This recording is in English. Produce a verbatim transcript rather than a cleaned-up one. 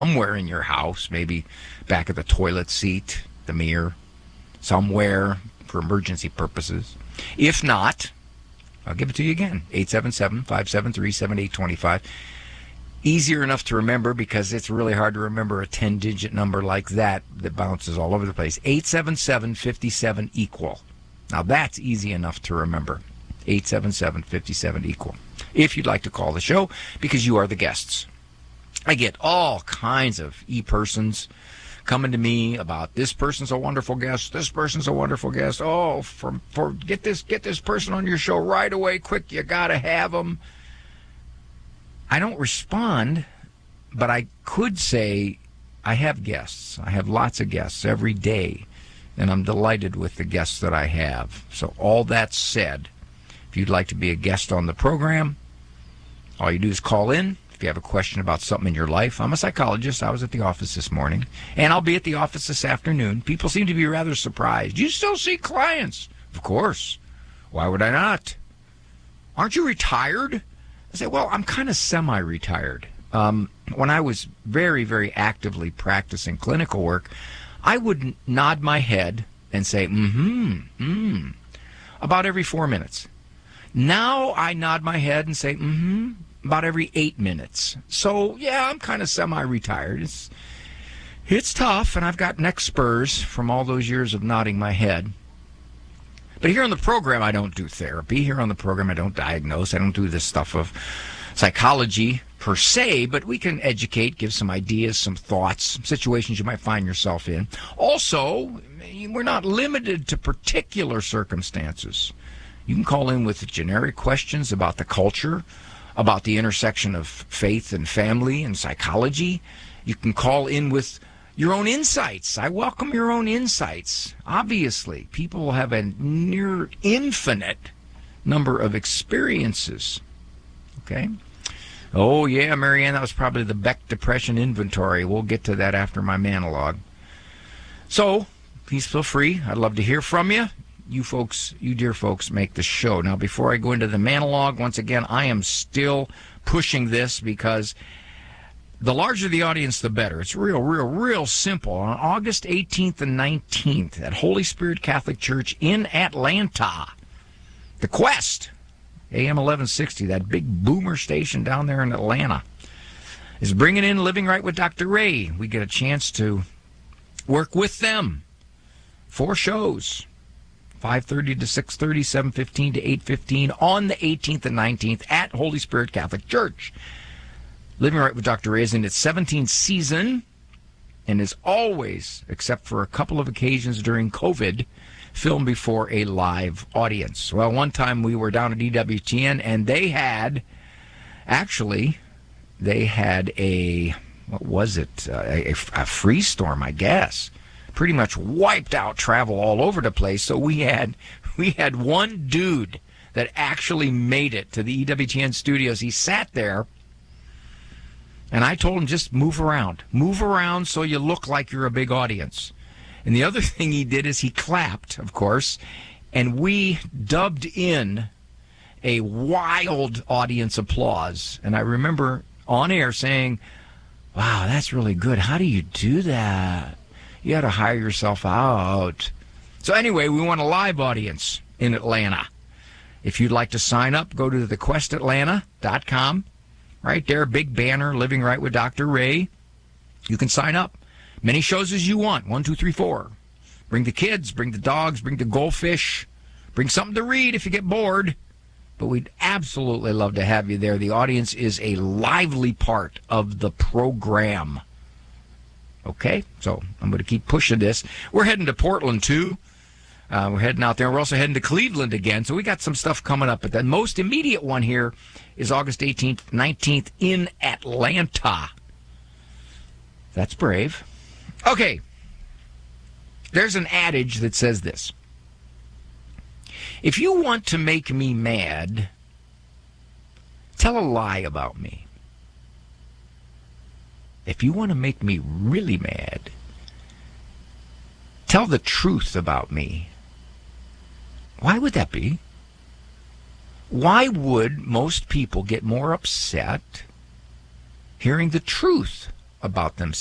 somewhere in your house, maybe back of the toilet seat, the mirror, somewhere for emergency purposes. If not, I'll give it to you again, eight seven seven, five seven three, seven eight two five. Easier enough to remember because it's really hard to remember a ten-digit number like that that bounces all over the place. eight seven seven, five seven, equal. Now that's easy enough to remember. eight seven seven, five seven, equal. If you'd like to call the show, because you are the guests. I get all kinds of e-persons coming to me about this person's a wonderful guest, this person's a wonderful guest. Oh, for, for get this get this person on your show right away, quick, you gotta have them. I don't respond, but I could say I have guests. I have lots of guests every day, and I'm delighted with the guests that I have. So all that said, if you'd like to be a guest on the program, all you do is call in. If you have a question about something in your life, I'm a psychologist. I was at the office this morning, and I'll be at the office this afternoon. People seem to be rather surprised. You still see clients? Of course. Why would I not? Aren't you retired? I say, well, I'm kind of semi-retired. Um, when I was very, very actively practicing clinical work, I would nod my head and say, mm-hmm, mm, about every four minutes. Now I nod my head and say, mm-hmm, about every eight minutes. So, yeah, I'm kind of semi-retired. It's, it's tough, and I've got neck spurs from all those years of nodding my head. But here on the program, I don't do therapy. Here on the program, I don't diagnose. I don't do this stuff of psychology per se, but we can educate, give some ideas, some thoughts, situations you might find yourself in. Also, we're not limited to particular circumstances. You can call in with generic questions about the culture, about the intersection of faith and family and psychology. You can call in with your own insights. I welcome your own insights. Obviously, people have a near infinite number of experiences. Okay? Oh, yeah, Marianne, that was probably the Beck Depression inventory. We'll get to that after my monologue. So, please feel free. I'd love to hear from you. You folks, you dear folks, make the show. Now, before I go into the monologue, once again, I am still pushing this because the larger the audience, the better. It's real, real, real simple. On August eighteenth and nineteenth at Holy Spirit Catholic Church in Atlanta, the Quest, A M eleven sixty, that big boomer station down there in Atlanta, is bringing in Living Right with Doctor Ray. We get a chance to work with them. Four shows, five thirty to six thirty, seven fifteen to eight fifteen on the eighteenth and nineteenth at Holy Spirit Catholic Church. Living Right with Doctor Ray is in its seventeenth season and is always, except for a couple of occasions during COVID, filmed before a live audience. Well, one time we were down at E W T N and they had, actually, they had a, what was it, a, a freeze storm, I guess. Pretty much wiped out travel all over the place. So we had, we had one dude that actually made it to the E W T N studios. He sat there. And I told him, just move around. Move around so you look like you're a big audience. And the other thing he did is he clapped, of course, and we dubbed in a wild audience applause. And I remember on air saying, wow, that's really good. How do you do that? You got to hire yourself out. So anyway, we want a live audience in Atlanta. If you'd like to sign up, go to the quest atlanta dot com. Right there, big banner, Living Right with Doctor Ray. You can sign up. Many shows as you want. One, two, three, four. Bring the kids, bring the dogs, bring the goldfish. Bring something to read if you get bored. But we'd absolutely love to have you there. The audience is a lively part of the program. Okay? So I'm going to keep pushing this. We're heading to Portland, too. Uh, we're heading out there. We're also heading to Cleveland again. So we got some stuff coming up. But the most immediate one here is August eighteenth, nineteenth in Atlanta. That's brave. Okay. There's an adage that says this. If you want to make me mad, tell a lie about me. If you want to make me really mad, tell the truth about me. Why would that be? Why would most people get more upset hearing the truth about them